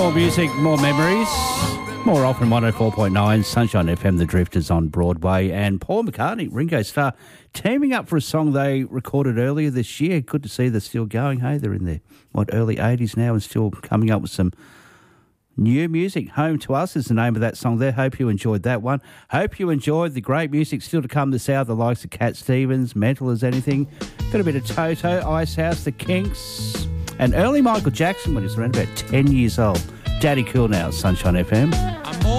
More music, more memories. More often 104.9 Sunshine FM, The Drifters on Broadway, and Paul McCartney, Ringo Starr, teaming up for a song they recorded earlier this year. Good to see they're still going. Hey, they're in their, early 80s now and still coming up with some new music. Home to Us is the name of that song there. Hope you enjoyed that one. Hope you enjoyed the great music still to come this hour, the likes of Cat Stevens, Mental as Anything. Got a bit of Toto, Icehouse, The Kinks, and early Michael Jackson when he was around about 10 years old. Daddy Cool now, Sunshine FM.